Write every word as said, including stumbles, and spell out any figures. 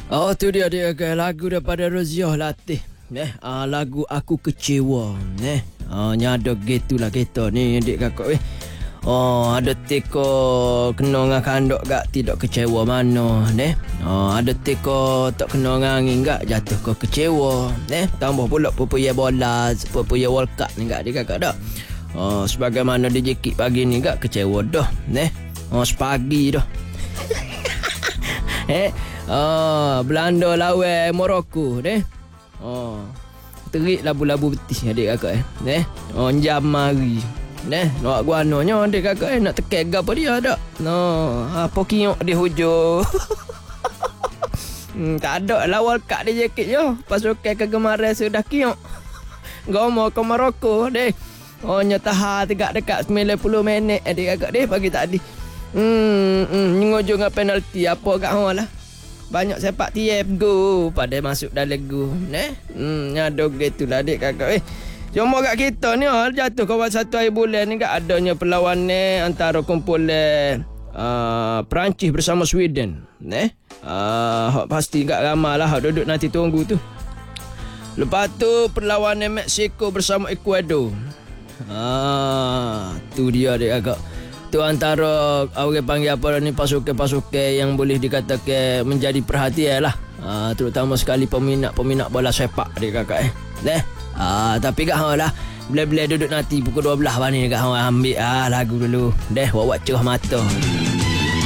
Oh, tu dia dia ke lagu daripada Roziah Latih. Eh, ah, lagu Aku Kecewa. Eh, ah, nyada gitulah kita ni adik kakak eh. Oh, ada teko kena dengan kandok gak tidak kecewa mana neh. Oh, ada teko tak kena dengan angin gak jatuh ke kecewa neh. Tambah pula pupuya bola, pupuya World Cup ni gak adik kakak dak. Oh, sebagaimana D J Kik pagi ni gak kecewa dah neh. Oh, sepagi dah. eh, oh, Belanda lawan Morocco neh. Oh, terik labu-labu betis adik kakak eh. Neh. Oh, jam mari. Neh, nak guananya adik kakak eh nak tekan apa dia dak. No, apa kiok di hujung. hmm, tak ada lah World Cup D J Kik yo. Pasukan kegemaran sudah kiok. Gomo ke Morocco deh. Oh, nyataha tegak dekat sembilan puluh minit adik kakak deh pagi tadi. Hmm, hmm ngujung dengan penalti apa kat hang lah. Banyak sepak T F go pada masuk dalam go. Neh. Hmm, nyado gitulah adik kakak eh. Cuma kat kita ni oh, jatuh kawan satu hari bulan ni kat adanya perlawanan antara kumpulan uh, Perancis bersama Sweden. Eh? Uh, pasti kat ramai lah duduk nanti tunggu tu. Lepas tu perlawanan Mexico bersama Ecuador. Ah, tu dia dia agak. Tu antara orang panggil apa ni pasukan-pasukan yang boleh dikatakan menjadi perhatian lah. Uh, terutama sekali peminat-peminat bola sepak dia kakak eh. Eh? Ah, tapi kat hang lah bila-bila duduk nanti pukul dua belas bani kat hang ambil ah lagu dulu. Deh, buat cerah mata.